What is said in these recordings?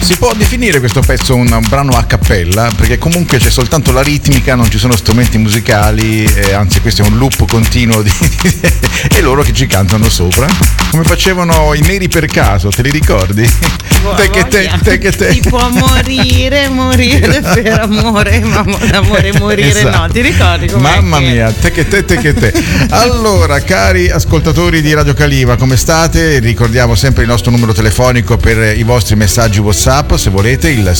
Si può definire questo pezzo un brano a cappella, perché comunque c'è soltanto la ritmica, non ci sono strumenti musicali, anzi questo è un loop continuo e loro che ci cantano sopra, come facevano i Neri per caso, te li ricordi? Te che te. Si può morire per amore, ma l'amore morire esatto. No, ti ricordi com'è? Mamma mia, te che te. Allora, cari ascoltatori di Radio Caliva, come state? Ricordiamo sempre il nostro numero telefonico per i vostri messaggi WhatsApp, se volete, il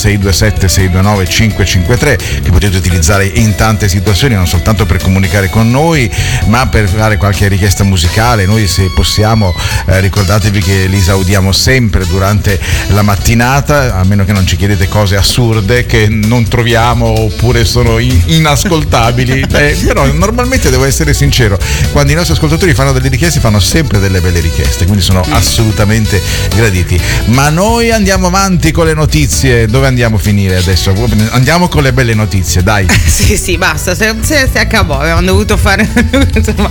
627-629-553, che potete utilizzare in tante situazioni, non soltanto per comunicare con noi, ma per fare qualche richiesta musicale. Noi, se possiamo, ricordatevi che li esaudiamo sempre durante la mattinata, a meno che non ci chiedete cose assurde che non troviamo oppure sono inascoltabili. Però normalmente, devo essere sincero, quando i nostri ascoltatori fanno delle richieste, fanno sempre delle belle richieste, quindi sono assolutamente graditi. Ma noi andiamo avanti con le notizie. Dove andiamo a finire adesso? Andiamo con le belle notizie, dai. Sì, basta, se accabò, avevamo dovuto fare insomma.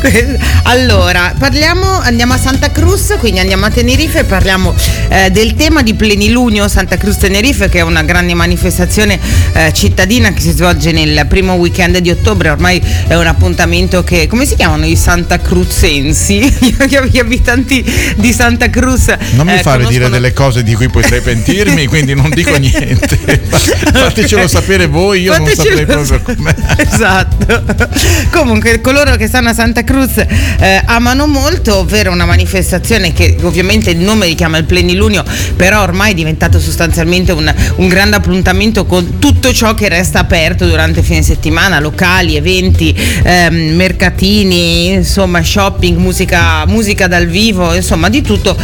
Allora, andiamo a Santa Cruz, quindi andiamo a Tenerife e parliamo del tema di Plenilunio Santa Cruz Tenerife, che è una grande manifestazione cittadina che si svolge nel primo weekend di ottobre. Ormai è un appuntamento che, come si chiamano i Santa Cruzensi? Gli abitanti di Santa Cruz non mi fare dire delle cose di cui potrei pentirmi, quindi non dico niente. Fatecelo sapere voi, io non saprei proprio com'è. Esatto. Comunque, coloro che stanno a Santa Cruz amano molto, ovvero una manifestazione che ovviamente il nome richiama il Plenilunio, però ormai è diventato sostanzialmente un grande appuntamento con tutto ciò che resta aperto durante il fine settimana: locali, eventi, mercatini, insomma shopping, musica dal vivo, insomma di tutto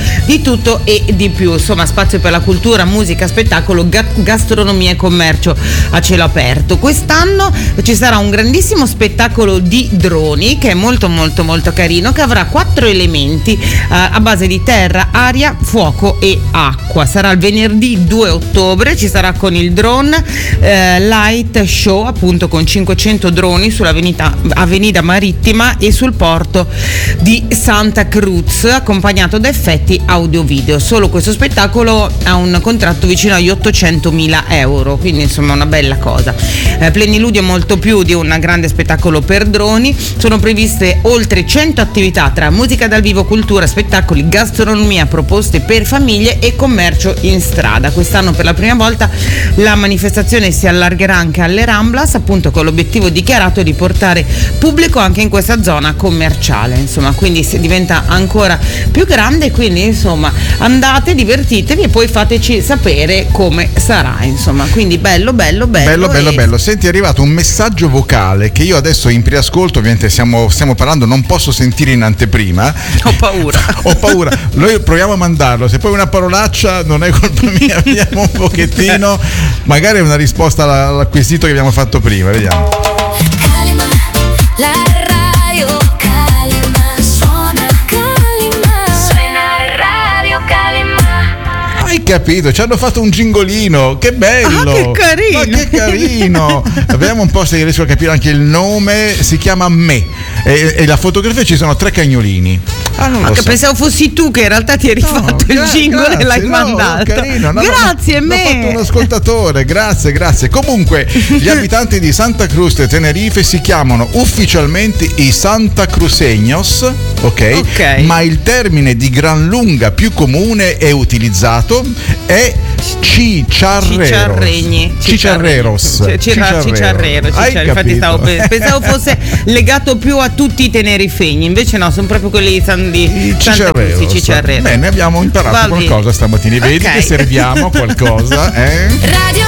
e di più, insomma spazio per la cultura, musica, spettacolo, gastronomia e commercio a cielo aperto. Quest'anno ci sarà un grandissimo spettacolo di droni che è molto molto molto carino, che avrà 4 elementi a base di terra, aria, fuoco e acqua. Sarà il venerdì 2 ottobre, ci sarà con il drone light show, appunto con 500 droni sull'Avenida Marittima e sul porto di Santa Cruz, accompagnato da effetti audio-video. Solo questo spettacolo ha un contratto vicino agli 800.000 euro, quindi insomma una bella cosa. Plenilunio è molto più di un grande spettacolo per droni, sono previste oltre 100 attività tra musica dal vivo, cultura, spettacoli, gastronomia, proposte per famiglie e commercio in strada. Quest'anno per la prima volta la manifestazione si allargherà anche alle Ramblas, appunto con l'obiettivo dichiarato di portare pubblico anche in questa zona commerciale, insomma, quindi si diventa ancora più grande, quindi insomma andate, divertitevi e poi fateci sapere come sarà, insomma, quindi bello. Senti, è arrivato un messaggio vocale che io adesso in preascolto, ovviamente stiamo parlando, non posso sentire in anteprima. Ho paura. Noi proviamo a mandarlo, se poi una parolaccia non è colpa mia, vediamo un pochettino, magari è una risposta all'acquisito che abbiamo fatto prima, vediamo. Calima, la radio Calima, suona Radio Calima. Hai capito? Ci hanno fatto un gingolino, che bello! Che carino! Ma che carino! Vediamo un po' se riesco a capire anche il nome. Si chiama Me e la fotografia, ci sono 3 cagnolini. Non so. Pensavo fossi tu che in realtà ti eri fatto il jingle e l'hai mandato. Carino, grazie, Me. L'ho fatto un ascoltatore, grazie. Comunque, gli abitanti di Santa Cruz e Tenerife si chiamano ufficialmente i Santa Cruceños, ok? Ma il termine di gran lunga più comune e utilizzato è Cicciarreros. Infatti pensavo fosse legato più a tutti i tenerifegni, invece no, sono proprio quelli di Santa Cruz. Bene, abbiamo imparato qualcosa stamattina, vedi che serviamo qualcosa, eh? Radio